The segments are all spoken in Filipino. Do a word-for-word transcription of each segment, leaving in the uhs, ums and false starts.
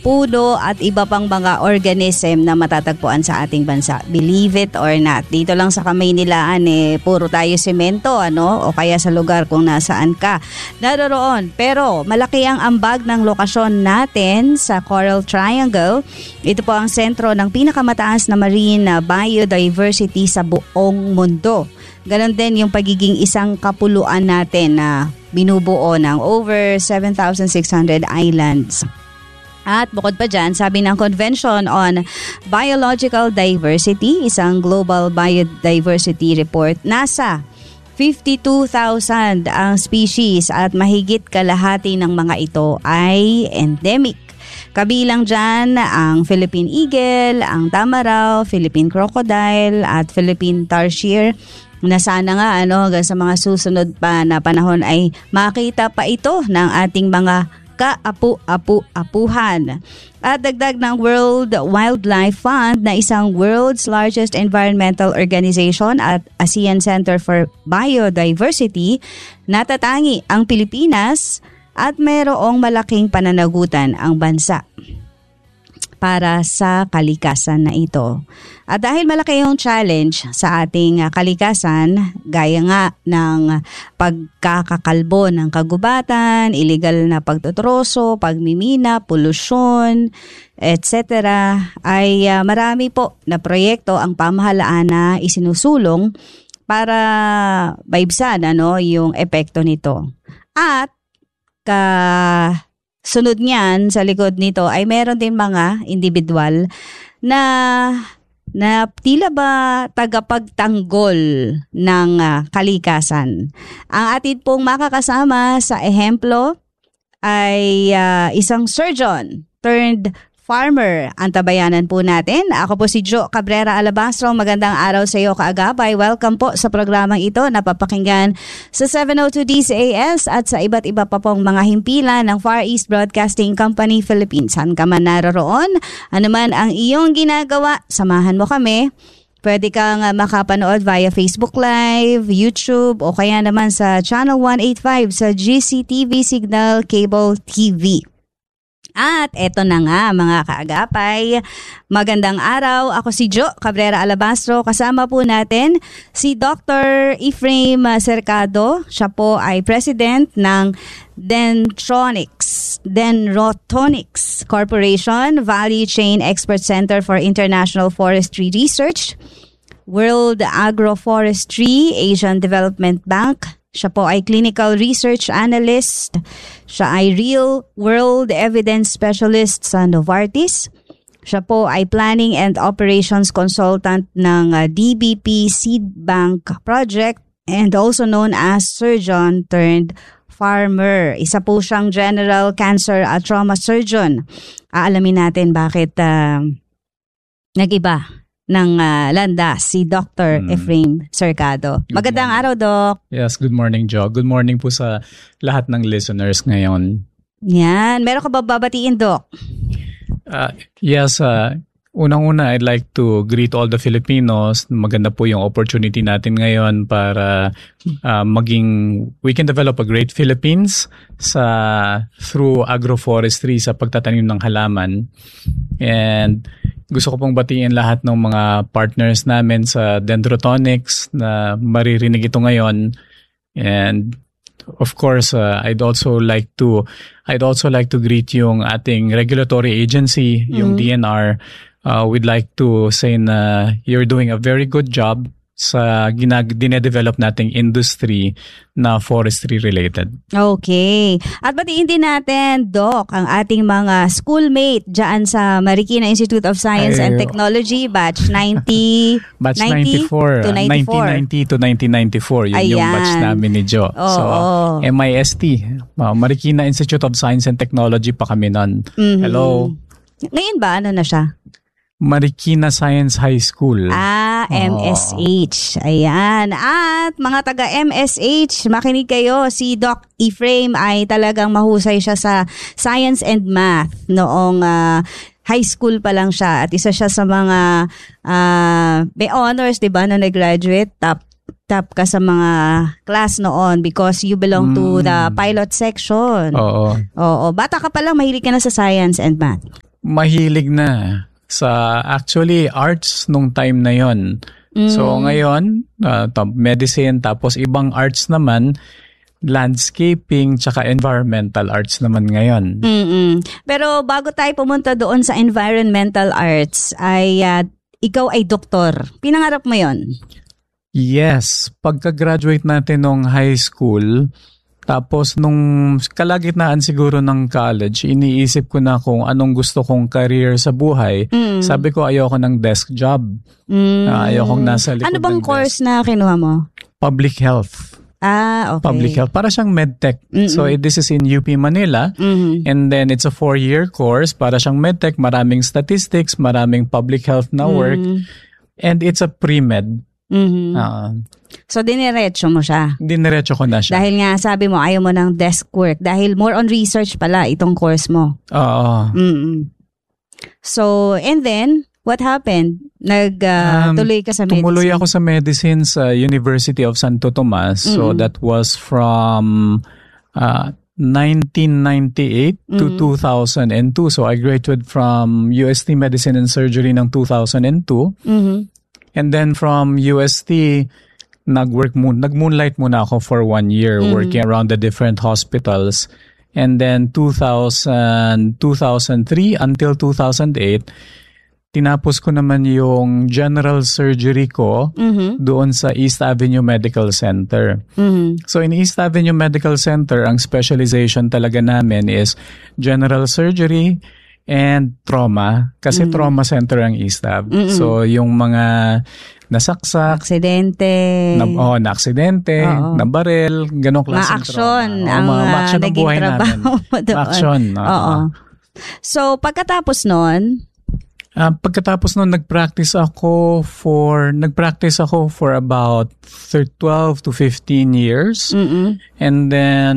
puno at iba pang mga organism na matatagpuan sa ating bansa. Believe it or not. Dito lang sa Kamaynilaan eh, puro tayo semento, ano? O kaya sa lugar kung nasaan ka naroroon. Pero malaki ang ambag ng lokasyon natin sa Coral Triangle. Ito po ang sentro ng pinakamataas na marine biodiversity sa buong mundo. Ganon din yung pagiging isang kapuluan natin na binubuo ng over seven thousand six hundred islands. At bukod pa dyan, sabi ng Convention on Biological Diversity, isang global biodiversity report, nasa fifty-two thousand ang species at mahigit kalahati ng mga ito ay endemic. Kabilang dyan ang Philippine Eagle, ang Tamaraw, Philippine Crocodile at Philippine Tarsier na sana nga ano, hanggang sa mga susunod pa na panahon ay makita pa ito ng ating mga kaapu-apu-apuhan. At dagdag ng World Wildlife Fund na isang world's largest environmental organization at ASEAN Center for Biodiversity, natatangi ang Pilipinas at mayroong malaking pananagutan ang bansa para sa kalikasan na ito. At dahil malaki yung challenge sa ating kalikasan, gaya nga ng pagkakakalbo ng kagubatan, illegal na pagtutroso, pagmimina, polusyon, et cetera, ay uh, marami po na proyekto ang pamahalaan na isinusulong para baibsan ano, yung epekto nito. At ka sunod niyan sa likod nito ay meron din mga individual na na tila ba tagapagtanggol ng uh, kalikasan. Ang atin pong makakasama sa ehemplo ay uh, isang surgeon turned farmer. Antabayanan po natin. Ako po si Jo Cabrera Alabastro. Magandang araw sa iyo, kaagapay. Welcome po sa programang ito. Napapakinggan sa seven oh two D C A S at sa iba't iba pa pong mga himpilan ng Far East Broadcasting Company Philippines. Saan ka man naroroon, ano man ang iyong ginagawa, samahan mo kami. Pwede kang makapanood via Facebook Live, YouTube, o kaya naman sa Channel one eighty-five sa G C T V Signal Cable T V. At eto na nga mga kaagapay, magandang araw. Ako si Jo Cabrera Alabastro. Kasama po natin si Doctor Ephraim Cercado. Siya po ay President ng Dentronics, Denrotonics Corporation, Value Chain Expert Center for International Forestry Research, World Agroforestry, Asian Development Bank. Siya po ay Clinical Research Analyst. Siya ay Real World Evidence Specialist sa Novartis. Siya po ay Planning and Operations Consultant ng D B P Seed Bank Project and also known as Surgeon turned Farmer. Isa po siyang General Cancer at Trauma Surgeon. Aalamin natin bakit uh, nag-iba ng uh, landas si Doctor Mm. Ephraim Cercado. Magandang araw, Doc. Yes, good morning, Jo. Good morning po sa lahat ng listeners ngayon. Yan. Meron ka ba babatiin, Doc? Uh, yes, uh, unang-una, I'd like to greet all the Filipinos. Maganda po yung opportunity natin ngayon para uh, maging, we can develop a great Philippines sa through agroforestry sa pagtatanim ng halaman. And gusto ko pong batiin lahat ng mga partners namin sa Dendrotonics na maririnig ito ngayon. And of course, uh, I'd also like to I'd also like to greet yung ating regulatory agency, mm-hmm. yung D N R. Uh, we'd like to say na you're doing a very good job sa ginag dinedevelop nating industry na forestry related. Okay. At batiin din natin, Doc, ang ating mga schoolmate dyan sa Marikina Institute of Science Ay, and Technology, batch ninety, batch ninety ninety-four, to ninety-four. nineteen ninety to nineteen ninety-four. Yun Ayan. Yung batch namin ni Jo. Oh, so, oh. M I S T, Marikina Institute of Science and Technology pa kami nun. Mm-hmm. Hello. Ngayon ba, ano na siya? Marikina Science High School. Ah, M S H. Oh. Ayan. At mga taga M S H, makinig kayo. Si Doc Ephraim ay talagang mahusay siya sa science and math noong uh, high school pa lang siya. At isa siya sa mga uh, may honors, di ba, na nag-graduate. Top top ka sa mga class noon because you belong mm. to the pilot section. Oo. Oo. Bata ka pa lang, mahilig ka na sa science and math. mahilig na sa actually arts nung time na yon. Mm. So ngayon, uh, medicine, tapos ibang arts naman, landscaping, tsaka environmental arts naman ngayon. Mm-mm. Pero bago tayo pumunta doon sa environmental arts, ay uh, ikaw ay doktor. Pinangarap mo yon? Yes. Pagka-graduate natin nung high school, tapos nung kalagitnaan siguro ng college, iniisip ko na kung anong gusto kong career sa buhay. Mm. Sabi ko ayoko ng desk job. Mm. Uh, ayoko nasa likod ano bang ng course desk. na kinuha mo? Public health. Ah, okay. Public health. Para siyang medtech. Mm-mm. So this is in U P Manila. Mm-hmm. And then it's a four-year course. Para siyang medtech. Maraming statistics, maraming public health na work. Mm-hmm. And it's a pre-med. Mm-hmm. Uh, So, diniretso mo siya? Diniretso ko na siya. Dahil nga, sabi mo, ayaw mo ng desk work. Dahil more on research pala itong course mo. Oo. Mm-mm. So, and then, what happened? Nag-tuloy uh, um, ka sa medicine? Tumuloy ako sa medicine sa University of Santo Tomas. Mm-hmm. So, that was from uh, nineteen ninety-eight mm-hmm. to two thousand two. So, I graduated from U S T Medicine and Surgery ng two thousand two. Mm-hmm. And then from U S T, nag-work moon, nag-moonlight muna ako for one year mm-hmm. working around the different hospitals. And then two thousand, two thousand three until two thousand eight, tinapos ko naman yung general surgery ko mm-hmm. doon sa East Avenue Medical Center. Mm-hmm. So in East Avenue Medical Center, ang specialization talaga namin is general surgery and trauma. Kasi mm-hmm. trauma center ang East Ave. Mm-hmm. So yung mga nasaksak, aksidente, na, oh, na aksidente, Oo. na barel, ganong klaseng ma-action trauma. ang oh, ma- ma-action uh, naging trabaho mo doon. Ma-action. Oo. So, pagkatapos nun, uh, pagkatapos nun, nag-practice ako for, nag-practice ako for about twelve to fifteen years. Mm-mm. And then,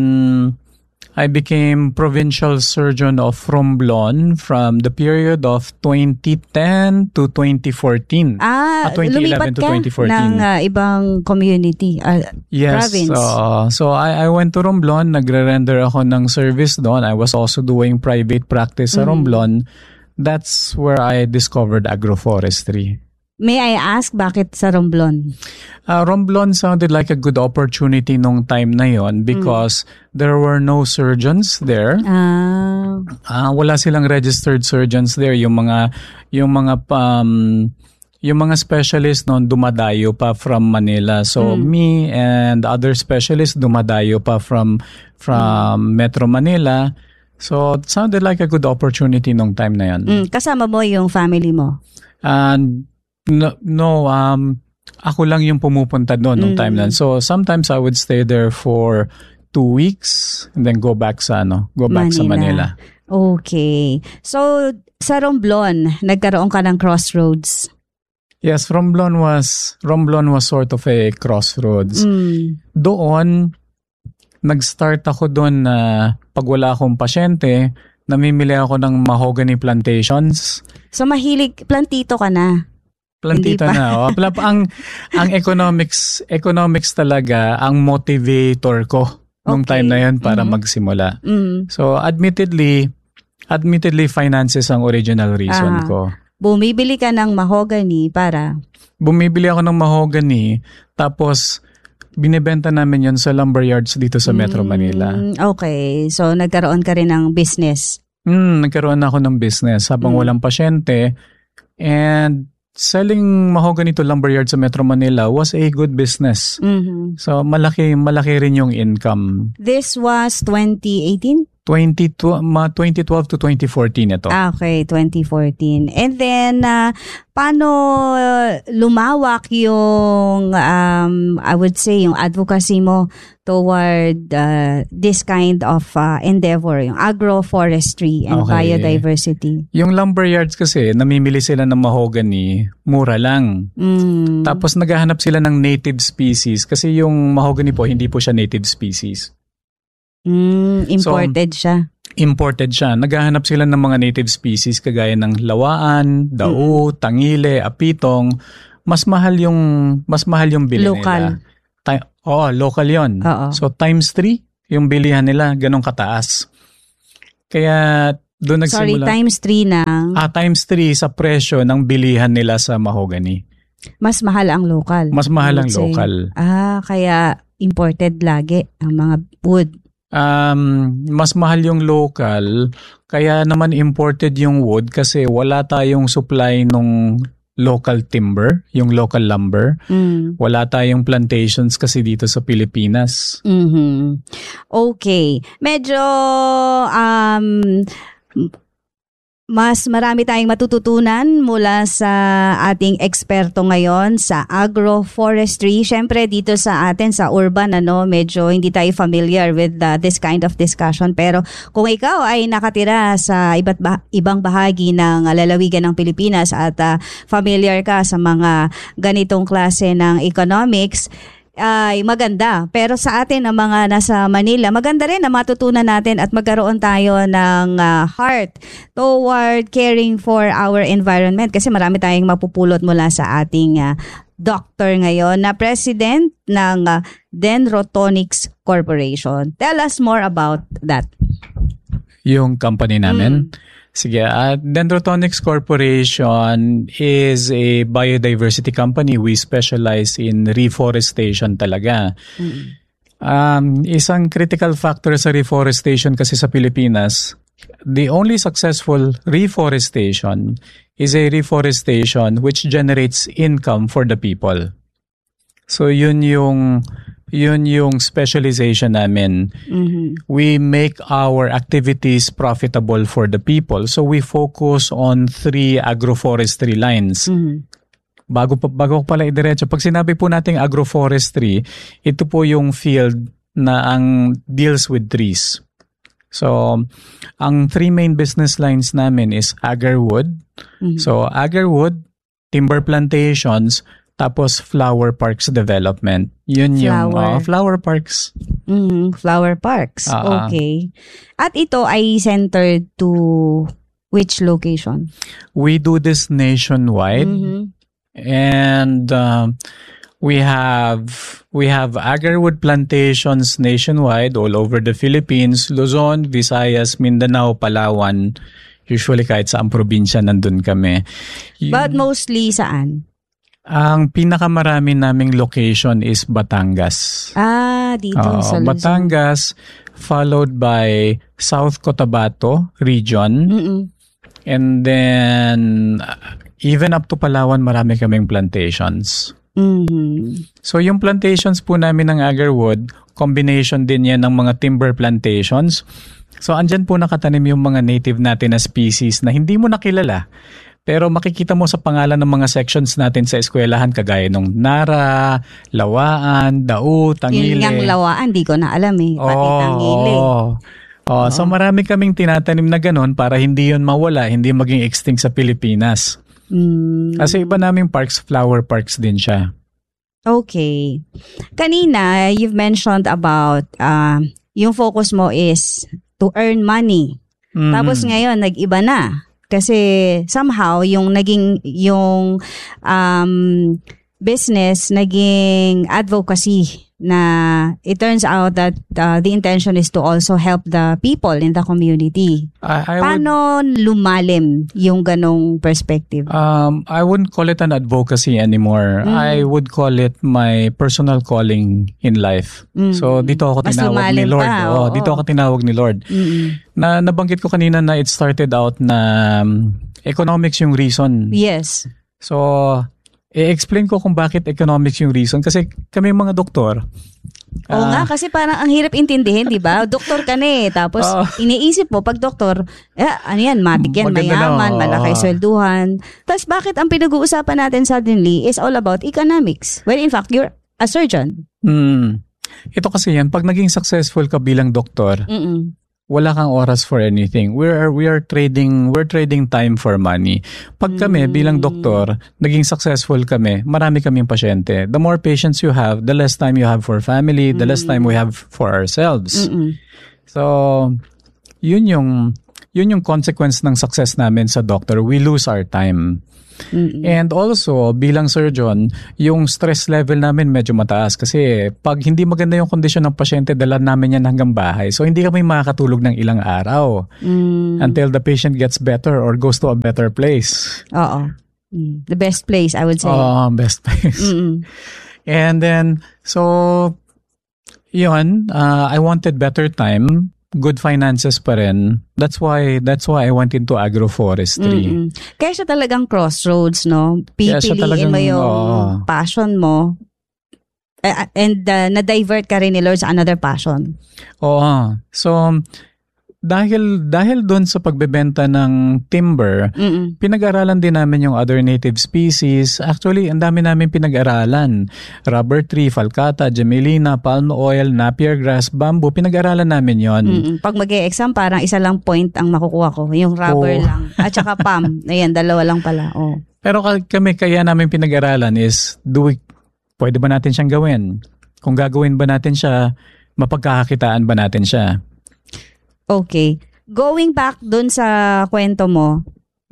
I became provincial surgeon of Romblon from the period of twenty ten to twenty fourteen. Ah, uh, twenty eleven lumipat to twenty fourteen. Ng uh, ibang community, uh, yes, province. Uh, so I, I went to Romblon, nagre-render ako ng service doon. I was also doing private practice sa mm. Romblon. That's where I discovered agroforestry. May I ask, bakit sa Romblon? Uh, Romblon sounded like a good opportunity nung time na yon because mm. there were no surgeons there. Ah. Uh, wala silang registered surgeons there. Yung mga yung mga um, yung mga specialists noon dumadayo pa from Manila. So mm. me and other specialists dumadayo pa from from mm. Metro Manila. So it sounded like a good opportunity nung time na yon. Mm. Kasama mo yung family mo? And No, no um, ako lang yung pumupunta doon nung mm. time na. So, sometimes I would stay there for two weeks and then go back sa, ano, go back Manila. sa Manila. Okay. So, sa Romblon, nagkaroon ka ng crossroads? Yes, Romblon was, Romblon was sort of a crossroads. Mm. Doon, nag-start ako doon na pag wala akong pasyente, namimili ako ng mahogany plantations. So, mahilig, plantito ka na? Plantito na. Oh. ang ang economics economics talaga ang motivator ko nung okay. time na yun para mm-hmm. magsimula. Mm-hmm. So admittedly, admittedly finances ang original reason ah, ko. Bumibili ka ng mahogany para? Bumibili ako ng mahogany tapos binibenta namin yun sa lumber yards dito sa Metro Manila. Mm, okay. So nagkaroon ka rin ng business? Mm, nagkaroon ako ng business habang mm. walang pasyente. And selling mahogany to lumberyard sa Metro Manila was a good business. Mm-hmm. So, malaki malaki rin yung income. This was twenty eighteen? twenty twelve to twenty fourteen ito. Ah, okay, twenty fourteen. And then, uh, paano lumawak yung, um, I would say, yung advocacy mo toward uh, this kind of uh, endeavor, yung agroforestry and okay. biodiversity? Yung lumberyards kasi, namimili sila ng mahogany, mura lang. Mm. Tapos naghahanap sila ng native species kasi yung mahogany po, hindi po siya native species. Mm, imported so, siya. Imported siya. Naghahanap sila ng mga native species kagaya ng lawaan, dao, mm. tangile, apitong. Mas mahal yung mas mahal yung bili local. nila. Ta- oh, local 'yon. So times three yung bilihan nila, ganong kataas. Kaya Doon Sorry, nagsimula. times three ng... Ah, times three sa presyo ng bilihan nila sa mahogany. Mas mahal ang local. Mas mahal ang Say. local. Ah, kaya imported lagi ang mga wood. Um, mas mahal yung local, kaya naman imported yung wood kasi wala tayong supply nung local timber, yung local lumber. Mm. Wala tayong plantations kasi dito sa Pilipinas. Mhm. Okay. Medyo um mas marami tayong matututunan mula sa ating eksperto ngayon sa agroforestry. Siyempre dito sa atin sa urban ano, medyo hindi tayo familiar with uh, this kind of discussion. Pero kung ikaw ay nakatira sa iba't bah- ibang bahagi ng uh, lalawigan ng Pilipinas at uh, familiar ka sa mga ganitong klase ng economics, ay maganda. Pero sa atin ang mga nasa Manila, maganda rin na matutunan natin at magkaroon tayo ng uh, heart toward caring for our environment kasi marami tayong mapupulot mula sa ating uh, doctor ngayon na president ng uh, Dendrotonics Corporation. Tell us more about that. Yung company namin. Mm. Sige, uh, Dendrotonics Corporation is a biodiversity company. We specialize in reforestation talaga. Mm-hmm. Um, isang critical factor sa reforestation kasi sa Pilipinas, the only successful reforestation is a reforestation which generates income for the people. So yun yung yun yung specialization namin. Mm-hmm. We make our activities profitable for the people. So we focus on three agroforestry lines. Mm-hmm. Bago pa bago ko pala idiretso, pag sinabi po nating agroforestry, ito po yung field na ang deals with trees. So, ang three main business lines namin is agarwood. Mm-hmm. So, agarwood, timber plantations, tapos flower parks development. Yun yung Flower. uh, flower parks. Mm-hmm. Flower parks. Uh-uh. Okay. At ito ay centered to which location? We do this nationwide. Mm-hmm. And uh, we have we have agarwood plantations nationwide all over the Philippines, Luzon, Visayas, Mindanao, Palawan. Usually kahit saang probinsya nandun kami. Yung, But mostly saan? Ang pinakamarami naming location is Batangas. Ah, dito Oo, sa Luzon. Batangas, followed by South Cotabato region. Mm-mm. And then, uh, even up to Palawan, marami kaming plantations. Mm-hmm. So, yung plantations po namin ng agarwood, combination din yan ng mga timber plantations. So, andyan po nakatanim yung mga native natin na species na hindi mo nakilala. Pero makikita mo sa pangalan ng mga sections natin sa eskwelahan kagaya ng Nara, Lawaan, Dao, Tangile. Yun ngang lawaan, di ko na alam eh. Pati Oh, Tangile. oh. Oh, so marami kaming tinatanim na ganun para hindi yun mawala, hindi maging extinct sa Pilipinas. Mm. Kasi iba naming parks, flower parks din siya. Okay. Kanina, you've mentioned about uh, yung focus mo is to earn money. Mm-hmm. Tapos ngayon, nag-iba na. Kasi somehow, yung naging, yung um, business, naging advocacy na it turns out that uh, the intention is to also help the people in the community. I, I Paano would, lumalim yung ganong perspective? Um, I wouldn't call it an advocacy anymore. Mm. I would call it my personal calling in life. Mm. So dito ako Mas tinawag ni Lord. Pa, oh, dito ako tinawag ni Lord. Mm-mm. Na nabanggit ko kanina na it started out na um, economics yung reason. Yes. So i-explain ko kung bakit economics yung reason. Kasi kami mga doktor. Oo uh, nga, kasi parang ang hirap intindihin, di ba? Doktor ka na eh. Tapos uh, iniisip mo, pag doktor, eh, ano yan, matik yan, mayaman, na, malaki swelduhan. Tapos bakit ang pinag-uusapan natin suddenly is all about economics? Well, in fact, you're a surgeon. Hmm. Ito kasi yan, pag naging successful ka bilang doktor, Mm-mm. wala kang oras for anything. We are we are trading we're trading time for money. Pag kami mm. bilang doktor, naging successful kami, marami kaming pasyente. The more patients you have, the less time you have for family, the mm. less time we have for ourselves. Mm-mm. So, yun yung yun yung consequence ng success namin sa doctor. We lose our time. Mm-mm. And also, bilang surgeon, yung stress level namin medyo mataas kasi pag hindi maganda yung kondisyon ng pasyente, dala namin yan hanggang bahay. So, hindi kami makakatulog ng ilang araw Mm. until the patient gets better or goes to a better place. Oo. Mm. The best place, I would say. Oh, best place. Mm-mm. And then, so, yun, uh, I wanted better time. Good finances pa rin. That's why that's why I went into agroforestry. Mm-mm. Kaya siya talagang crossroads, no? Kaya siya Pipiliin talagang, mo yung oo. passion mo uh, and uh, na-divert ka rin ni Lord sa another passion. Oo. So, dahil dahil doon sa pagbebenta ng timber, Mm-mm. pinag-aralan din namin yung other native species. Actually, ang dami namin pinag-aralan. Rubber tree, falcata, jamelina, palm oil, napier grass, bamboo. Pinag-aralan namin yon. Mm-mm. Pag mag-e-exam, parang isa lang point ang makukuha ko. Yung rubber Oh. lang. At saka palm. Ayan, dalawa lang pala. Oh. Pero ka- kami, kaya namin pinag-aralan is, do we, pwede ba natin siyang gawin? Kung gagawin ba natin siya, mapagkakakitaan ba natin siya? Okay. Going back dun sa kwento mo,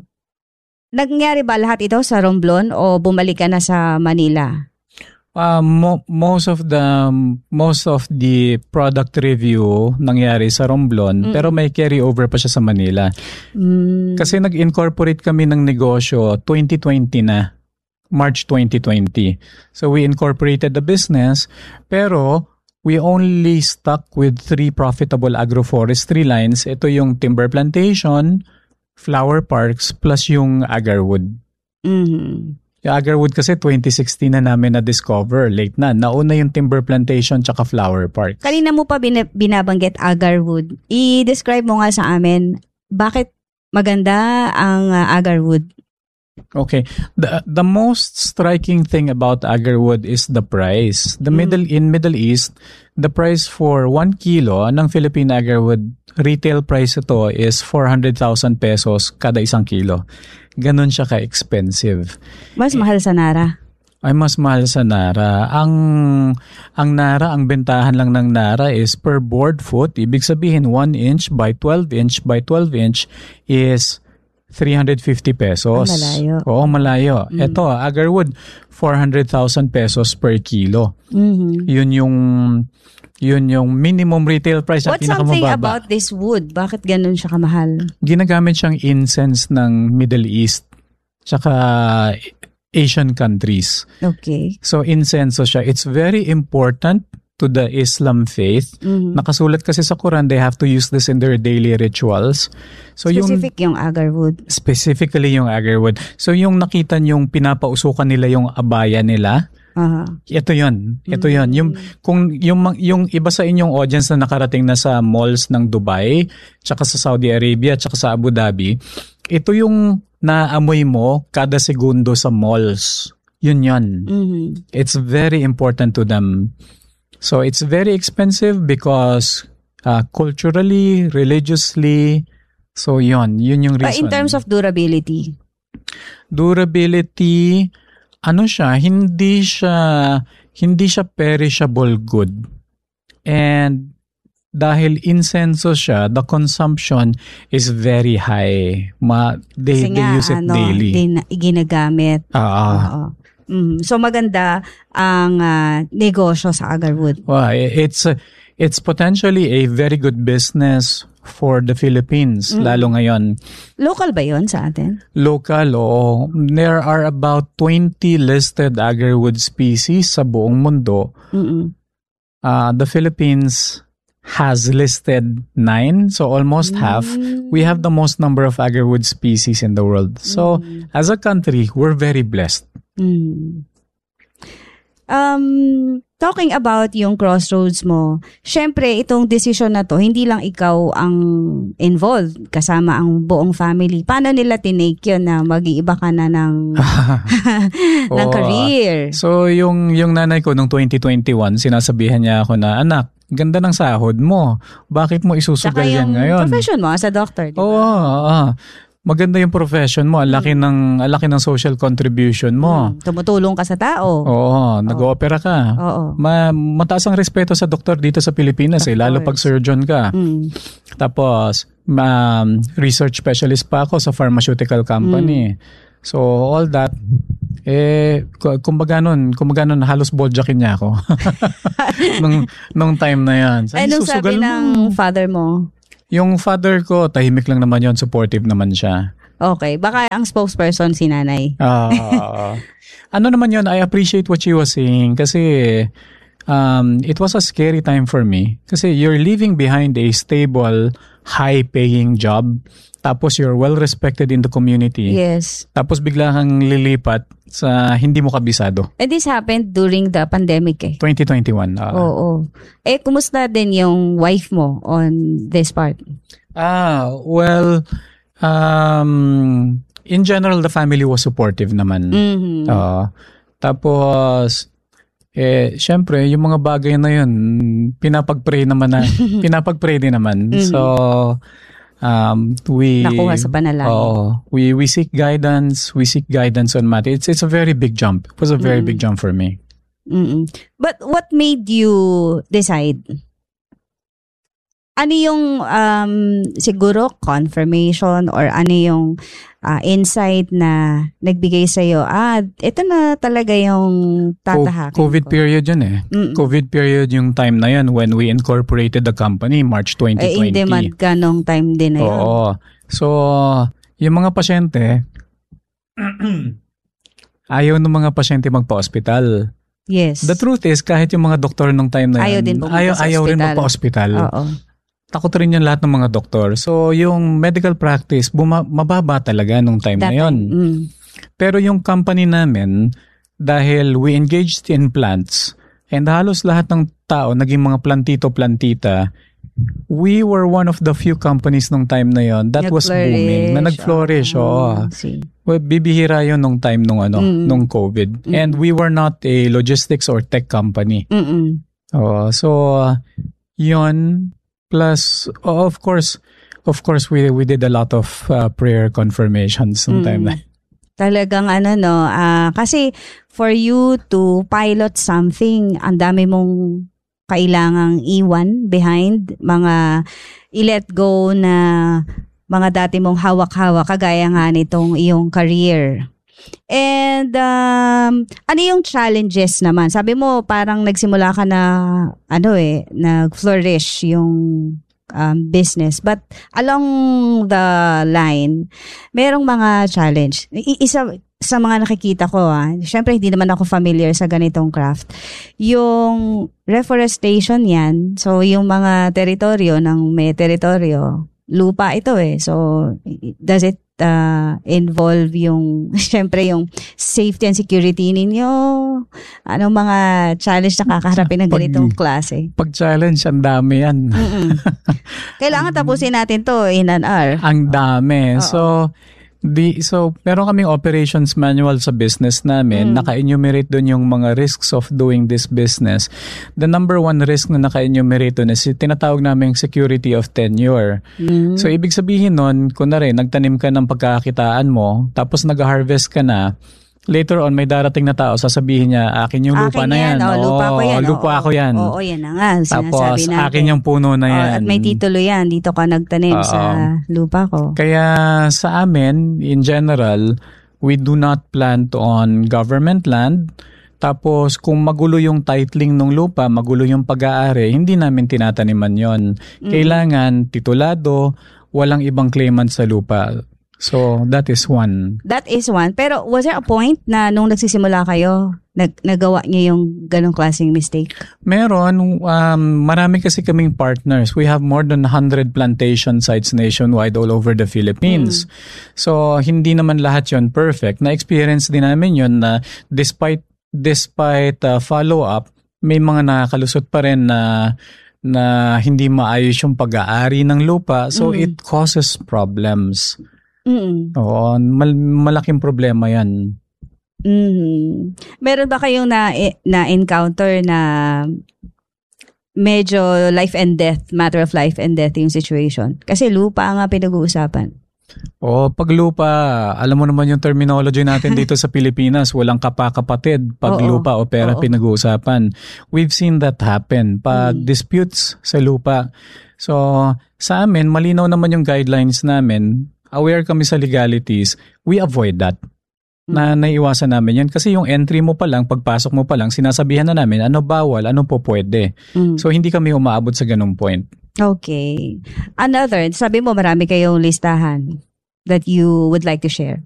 nangyari ba lahat ito sa Romblon o bumalik ka na sa Manila? Uh, mo- most of the most of the product review nangyari sa Romblon, Mm. pero may carry over pa siya sa Manila. Mm. Kasi nag-incorporate kami ng negosyo twenty twenty na, March twenty twenty. So we incorporated the business, pero we only stuck with three profitable agroforestry lines. Ito yung timber plantation, flower parks, plus yung agarwood. Mhm. Yung agarwood kasi twenty sixteen na namin na-discover. Late na. Nauna yung timber plantation tsaka flower parks. Kanina mo pa bin- binabanggit agarwood. I-describe mo nga sa amin, bakit maganda ang uh, agarwood? Okay. The the most striking thing about agarwood is the price. The Mm. middle in Middle East, the price for one kilo ng Philippine agarwood, retail price ito is four hundred thousand pesos kada isang kilo. Ganon siya ka-expensive. Mas mahal sa Nara. Ay mas mahal sa Nara. Ang ang Nara, ang bentahan lang ng Nara is per board foot. Ibig sabihin one inch by twelve inch by twelve inch is three hundred fifty pesos. Ah, malayo. Oo, malayo. Mm. Ito, agarwood, four hundred thousand pesos per kilo. Mhm. Yun yung yun yung minimum retail price na What's something pinakamababa. about this wood? Bakit ganun siya kamahal? Ginagamit siyang incense ng Middle East tsaka Asian countries. Okay. So incense siya. It's very important to the Islam faith. Mhm. Nakasulat kasi sa Quran, they have to use this in their daily rituals. So Specific yung agarwood. yung specifically yung agarwood. So yung nakita yung pinapausukan nila yung abaya nila, Aha. ito yun. Ito yun. Mm. Yung, kung, yung, mga- yung iba sa inyong audience na nakarating na sa malls ng Dubai, tsaka sa Saudi Arabia, tsaka sa Abu Dhabi, ito yung naamoy mo kada segundo sa malls. Yun yun. Mhm. It's very important to them. So it's very expensive because uh, culturally, religiously, so yun. Yun yung But reason. in terms of durability, durability, ano siya, hindi siya hindi siya perishable good. And dahil incense siya, the consumption is very high. Ma, they, kasi they nga, use it ano, daily. din- ginagamit. Ah, Oo. Mm. So maganda ang ah, negosyo sa agarwood. well, it's a- it's potentially a very good business for the Philippines, Mm. lalo ngayon. Local ba yon sa atin? Local, oo. There are about twenty listed agarwood species sa buong mundo. Mm-mm. Uh, the Philippines has listed nine, so almost half. We have the most number of agarwood species in the world. So, Mm. as a country, we're very blessed. Mm. Um, talking about yung crossroads mo, syempre itong decision na to, hindi lang ikaw ang involved, kasama ang buong family. Paano nila tinake yun na mag-iiba ka na ng, ng Oo. career? So, yung, yung nanay ko nung twenty twenty-one, sinasabihan niya ako na, anak, ganda ng sahod mo. Bakit mo Tsaka isusugal yan yung ngayon? profession mo as a doctor, di ba? Oo, oo. maganda yung profession mo, ang laki ng ang laki ng social contribution mo. Mm. Tumutulong ka sa tao. Oo, nag-opera ka. Oo. Ma- mataas ang respeto sa doktor dito sa Pilipinas, eh, lalo pag surgeon ka. Mm. Tapos, um, research specialist pa ako sa pharmaceutical company. Mm. So, all that, eh, kumbaga nun, kumbaga nun, halos boldjackin niya ako. nung, nung time na yan. Ay, anong sabi ng father mo? Yung father ko, tahimik lang naman yon, supportive naman siya. Okay, baka ang spokesperson si nanay. uh, ano naman yon, I appreciate what she was saying kasi um, it was a scary time for me. Kasi you're leaving behind a stable, high-paying job. Tapos you're well-respected in the community. Yes. Tapos bigla kang lilipat sa hindi mo kabisado. And this happened during the pandemic eh. twenty twenty-one. Uh, Oo. Eh, kumusta din yung wife mo on this part? Ah, well, um, in general, the family was supportive naman. Mm-hmm. Uh, tapos, eh, syempre, yung mga bagay na yun, pinapag-pray naman na, pinapag-pray din naman. Mm-hmm. So, Um, we nakuha sa panalangin. Oh, we we seek guidance. We seek guidance on matter. It's it's a very big jump. It was a very mm. big jump for me. Mm-mm. But what made you decide? Ano yung um, siguro confirmation or ano yung uh, insight na nagbigay sa iyo? Ah, ito na talaga yung tatahakin COVID ko. period yun eh. Mm-mm. COVID period yung time na yun when we incorporated the company, March twenty twenty. Eh, in demand ka nung time din na yun. Oo. So, yung mga pasyente, ayaw ng mga pasyente magpa-hospital. Yes. The truth is, kahit yung mga doktor nung time na ayaw yun, din ayaw, ayaw rin magpa-hospital. Oo. Takot rin yung lahat ng mga doktor. So, yung medical practice, buma- mababa talaga nung time That na yun. Mm. Pero yung company namin, dahil we engaged in plants, and halos lahat ng tao, naging mga plantito-plantita, we were one of the few companies nung time na yon that was booming, na nag-flourish. Oh, oh. Well, bibihira yun nung time nung, ano, mm. nung COVID. Mm. And we were not a logistics or tech company. Mm-mm. Oh, so, uh, yun. Plus, oh, of course, of course, we we did a lot of uh, prayer confirmations some time na. Talagang ano no, uh, kasi for you to pilot something, ang dami mong kailangang iwan behind, mga i-let go na mga dati mong hawak-hawak, kagaya nga nitong iyong career. And um, ano yung challenges naman? Sabi mo parang nagsimula ka na ano eh, nag-flourish yung um, business. But along the line, merong mga challenge. I- isa sa mga nakikita ko, ah, syempre hindi naman ako familiar sa ganitong craft. Yung reforestation yan, so yung mga teritoryo ng may teritoryo, lupa ito eh. So does it Uh, involve yung syempre yung safety and security ninyo? Anong mga challenge na kakaharapin ng ganitong klase? Pag challenge, ang dami yan. Kailangan tapusin natin to in an hour. Ang dami. Oo. So, di, so, meron kaming operations manual sa business namin. Mm. Naka-enumerate doon yung mga risks of doing this business. The number one risk na naka-enumerate doon is tinatawag namin security of tenure. Mm. So, ibig sabihin nun, kunwari, nagtanim ka ng pagkakakitaan mo, tapos nag-harvest ka na, later on, may darating na tao, sasabihin niya, akin yung lupa akin na yan. yan. Oh, lupa ko yan. Lupa oh, ko yan. Oo, oh, oh, yan na nga. Tapos, natin. akin yung puno na yan. Oh, at may titulo yan. Dito ka nagtanim uh, sa lupa ko. Kaya sa amin, in general, we do not plant on government land. Tapos, kung magulo yung titling ng lupa, magulo yung pag-aari, hindi namin tinataniman yon. Mm. Kailangan titulado, walang ibang claimant sa lupa. So, that is one. That is one. Pero was there a point na nung nagsisimula kayo, nag nagawa niyo yung ganong klaseng mistake? Meron. Um, marami kasi kaming partners. We have more than one hundred plantation sites nationwide all over the Philippines. Mm. So, hindi naman lahat yon perfect. Na-experience din namin yon na despite, despite uh, follow-up, may mga nakakalusot pa rin na na hindi maayos yung pag-aari ng lupa. So, mm. it causes problems. Mm. Oo, mal- malaking problema yan. Mm. Meron ba kayong na, na-encounter na medyo life and death, matter of life and death yung situation? Kasi lupa nga pinag-uusapan. O, paglupa, alam mo naman yung terminology natin dito sa Pilipinas, walang kapakapatid, paglupa o pera Oo. pinag-uusapan. We've seen that happen pag Mm. disputes sa lupa. So, sa amin, malinaw naman yung guidelines namin, aware kami sa legalities, we avoid that. Na naiwasan namin yan kasi yung entry mo pa lang, pagpasok mo pa lang, sinasabihan na namin ano bawal, ano po pwede. Mm. So, hindi kami umaabot sa ganung point. Okay. Another, sabi mo marami kayong listahan that you would like to share.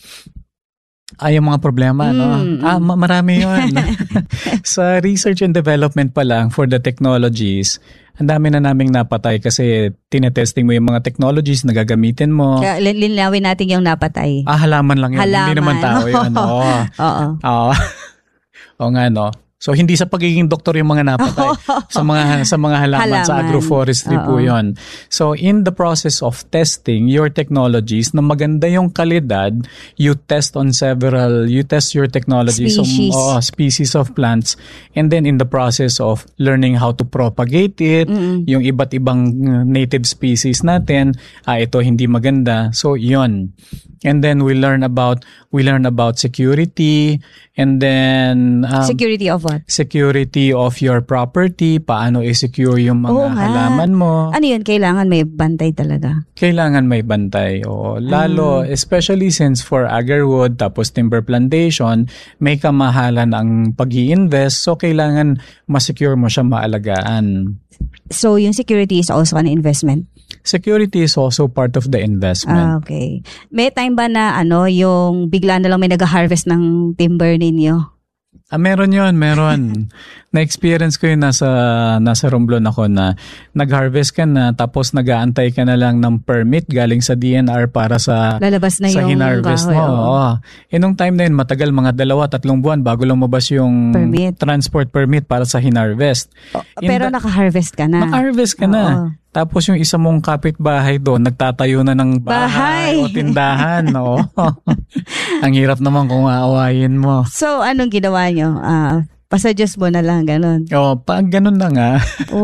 Ay, yung mga problema, no? Mm, Ah, mm. ma- marami yun. Sa research and development pa lang for the technologies, ang dami na naming napatay kasi tinetesting mo yung mga technologies na gagamitin mo. Kaya lin- linawin natin yung napatay. Ah, halaman lang yun. Hindi Halaman. naman tao yun. Oo. Oo. Oo. Oo nga, no? So, hindi sa pagiging doktor yung mga napatay. sa mga sa mga halaman, sa Halaman. agroforestry po Oo. yun. So, in the process of testing your technologies, na maganda yung kalidad, you test on several, you test your technologies. Species. So, oo, species of plants. And then, in the process of learning how to propagate it, Mm-mm. yung iba't ibang uh, native species natin, ah, ito hindi maganda. So, yun. And then we learn about we learn about security, and then um, Security of what? security of your property, paano i-secure yung mga Oo nga. halaman mo. Ano yun? Kailangan may bantay talaga. Kailangan may bantay. O, lalo, Ah. especially since for agarwood tapos timber plantation, may kamahalan ang pag-i-invest, so kailangan ma-secure mo siya, maalagaan. So, yung security is also an investment. Security is also part of the investment. Ah, okay. May time ba na ano, yung bigla na lang may nag-harvest ng timber ninyo? Ah, meron yun, meron. Na-experience ko yun nasa, nasa Romblon ako na nag-harvest ka na tapos nag-aantay ka na lang ng permit galing sa D N R para sa, Lalabas na sa yung hinarvest kahoy, mo. oo. Oo. Eh, nung time na yun, matagal, mga dalawa, tatlong buwan bago lumabas yung Permit. transport permit para sa hinarvest. In Pero the- naka-harvest ka na. Naka-harvest ka Oo. na. Tapos yung isa mong kapitbahay doon, nagtatayo na ng bahay, Bahay. o tindahan. Oo. Ang hirap naman kung aawayin mo. So, anong ginawa nyo? Ah, pasadjust mo na lang, ganun. O, pag ganun na nga.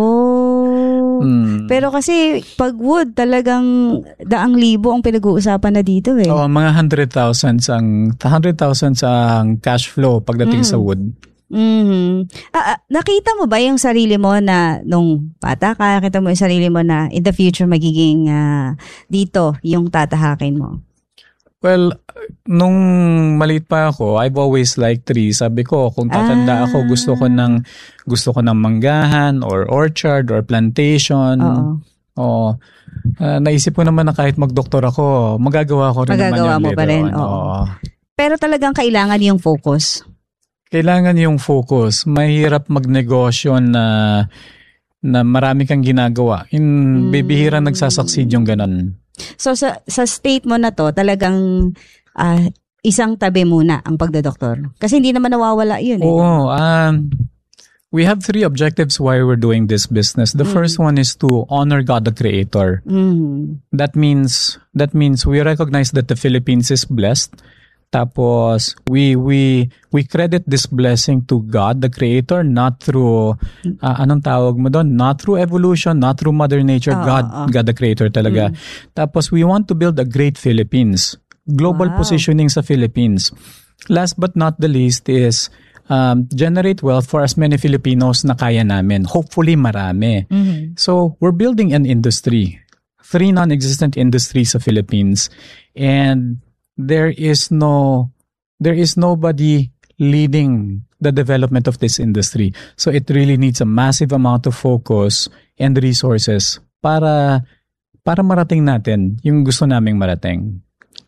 Oh. Hmm. Pero kasi, pag wood, talagang daang libo ang pinag-uusapan na dito eh. Oh, mga one hundred thousands ang one hundred thousands ang cash flow pagdating Mm. sa wood. Mhm. Ah, ah, nakita mo ba yung sarili mo na nung bata ka, nakita mo yung sarili mo na in the future magiging ah, dito yung tatahakin mo? Well, nung maliit pa ako, I've always liked trees. Sabi ko, kung tatanda Ah. ako, gusto ko ng gusto ko ng manggahan or orchard or plantation. Oo. Oo. Ah, naisip ko naman na kahit magdoktor ako, magagawa ko rin naman Magagawa yun mo pa later rin, on. oo. Oo. Pero talagang kailangan yung focus. Kailangan yung focus. Mahirap magnegosyo na na marami kang ginagawa. In Mm. bibihira nagsasucceed yung ganun. So sa sa state mo na to, talagang ah, isang tabi muna ang pagdodoktor. Kasi hindi naman nawawala yun eh. Oo. Um, we have three objectives why we're doing this business. The Mm. first one is to honor God the Creator. Mhm. That means that means we recognize that the Philippines is blessed. Tapos we we we credit this blessing to God the Creator, not through ah, anong tawag mo doon, not through evolution, not through Mother Nature. Oo, God oo. God the Creator talaga. Tapos we want to build a great Philippines. Global Wow. positioning sa Philippines. Last but not the least is um, generate wealth for as many Filipinos na kaya namin. Hopefully marami. Mhm. So we're building an industry. Three non-existent industries sa Philippines. And there is no there is nobody leading the development of this industry. So it really needs a massive amount of focus and resources para para marating natin yung gusto naming marating.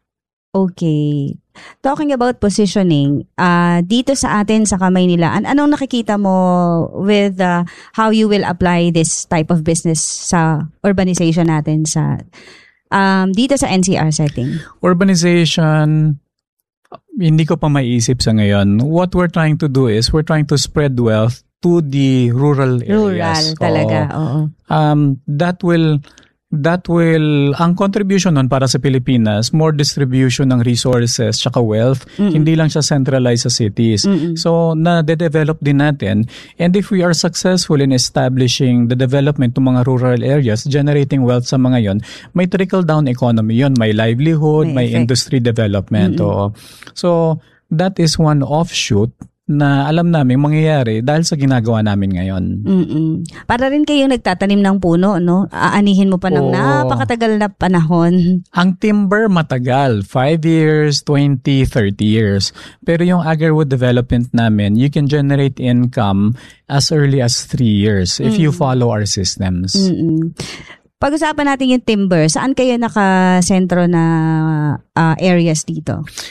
Okay. Talking about positioning, ah dito sa atin sa kamay nila, an anong nakikita mo with ah, how you will apply this type of business sa urbanization natin sa um, dito sa N C R setting? Urbanization, hindi ko pa maiisip sa ngayon. What we're trying to do is we're trying to spread wealth to the rural areas. Rural talaga, Oo. oo. Um, that will that will, ang contribution nun para sa Pilipinas, more distribution ng resources tsaka wealth, mm-mm. hindi lang siya centralized sa cities. Mm-mm. So, na-develop din natin. And if we are successful in establishing the development ng mga rural areas, generating wealth sa mga yon, may trickle-down economy yon, may livelihood, may, may industry development. Oo. So, that is one offshoot na alam namin mangyayari dahil sa ginagawa namin ngayon. Mm-mm. Para rin kayong nagtatanim ng puno, no? Aanihin mo pa ng oh. napakatagal na panahon. Ang timber matagal, five years, twenty, thirty years. Pero yung agri-wood development namin, you can generate income as early as three years if mm. you follow our systems. Mm-mm. Pag-usapan natin yung timber, saan kayo naka-sentro na uh, areas dito?